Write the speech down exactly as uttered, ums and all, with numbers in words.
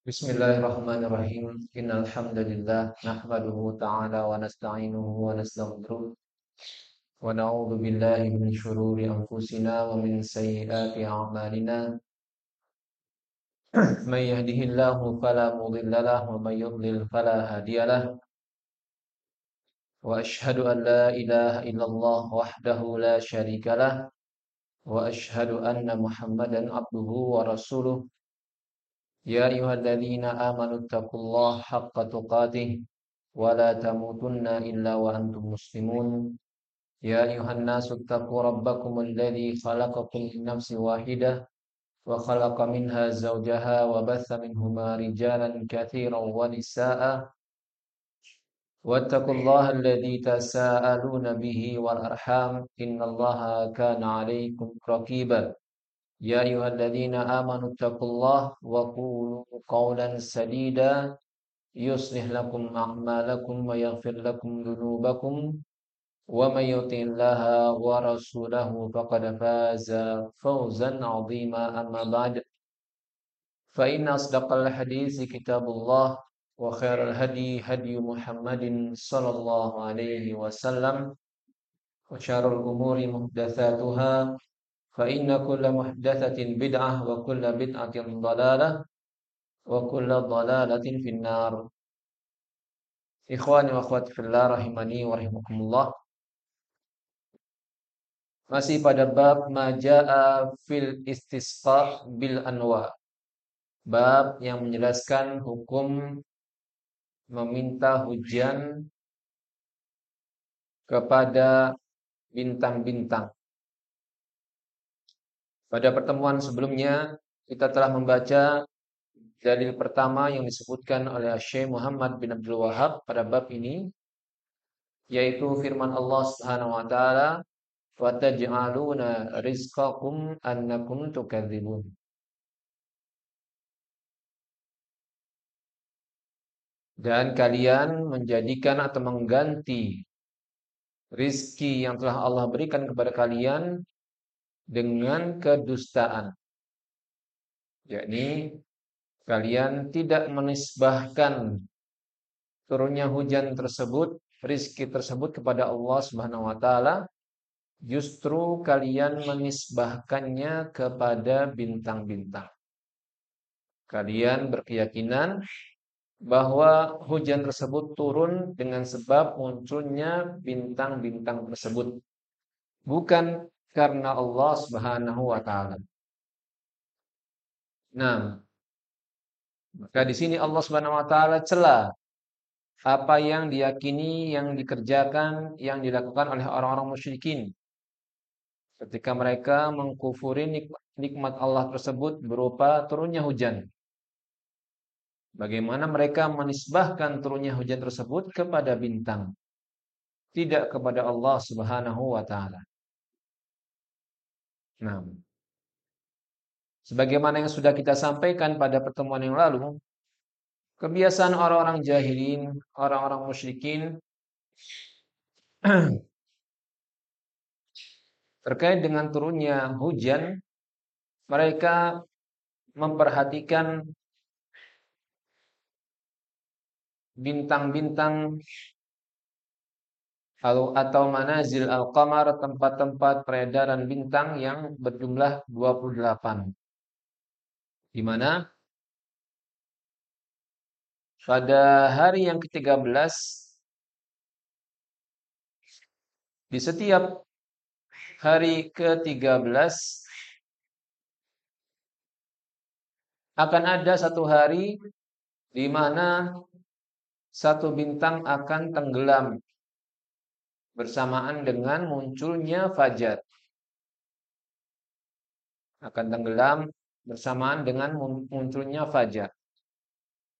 Bismillahirrahmanirrahim. Innal hamdalillah nahmaduhu ta'ala wa nasta'inuhu wa nastaghfiruh wa na'udzu billahi min shururi anfusina wa min sayyiati a'malina. May yahdihillahu fala mudilla lahu wa may yudlil fala hadiyalah. Wa asyhadu an la ilaha illallah wahdahu la syarikalah wa asyhadu anna Muhammadan abduhu wa rasuluh. Ya ayyuhalladzina amanu taqullaha haqqa tuqatih wa la tamutunna illa wa antum muslimun. Ya ayuhan nasu taqu rabbakumul ladzi khalaqakum min nafsin wahidah wa khalaqa minha zawjaha wa batha minhuma rijalan katsiran wa nisaa'a wattaqullaha alladzi tasaaluna bihi wal arham innallaha kana 'alaikum raqiba. Ya ayyuhalladzina amanu taqullaha wa qulu qawlan sadida yuslih lakum a'malakum wa yaghfir lakum dhunubakum wa may yuti'illaha wa rasulahu faqad faza fawzan 'azima amma ba'd fa inna asdaqal haditsi kitabullah wa khairal hadi hadi Muhammadin sallallahu alaihi wasallam wa syarrul umuri muhdatsatuha fa inna kulla muhdatsatin bid'ah wa kulla bid'atin dhalalah wa kulla dhalalatin finnar. Ikhwani wa akhwati fillah rahimani wa rahimakumullah. Masih pada bab majaa fil istisqa bil anwa. Bab yang menjelaskan hukum meminta hujan kepada bintang-bintang. Pada pertemuan sebelumnya kita telah membaca dalil pertama yang disebutkan oleh Syekh Muhammad bin Abdul Wahhab pada bab ini, yaitu firman Allah Subhanahu wa taala, "Wa taj'aluna rizqakum annakum tukadzibun." Dan kalian menjadikan atau mengganti rizki yang telah Allah berikan kepada kalian dengan kedustaan. Yakni kalian tidak menisbahkan turunnya hujan tersebut, rizki tersebut kepada Allah Subhanahu wa taala, justru kalian menisbahkannya kepada bintang-bintang. Kalian berkeyakinan bahwa hujan tersebut turun dengan sebab munculnya bintang-bintang tersebut, bukan karena Allah Subhanahu wa taala. Nah, maka di sini Allah Subhanahu wa taala cela apa yang diyakini, yang dikerjakan, yang dilakukan oleh orang-orang musyrikin ketika mereka mengkufuri nikmat, nikmat Allah tersebut berupa turunnya hujan. Bagaimana mereka menisbahkan turunnya hujan tersebut kepada bintang, tidak kepada Allah Subhanahu wa taala. Nah, sebagaimana yang sudah kita sampaikan pada pertemuan yang lalu, kebiasaan orang-orang jahilin, orang-orang musyrikin terkait dengan turunnya hujan, mereka memperhatikan bintang-bintang atau manazil al-qamar, tempat-tempat peredaran bintang yang berjumlah dua puluh delapan. Di mana pada hari yang ketiga belas di setiap hari ketiga belas akan ada satu hari di mana satu bintang akan tenggelam bersamaan dengan munculnya fajar. Akan tenggelam bersamaan dengan munculnya fajar.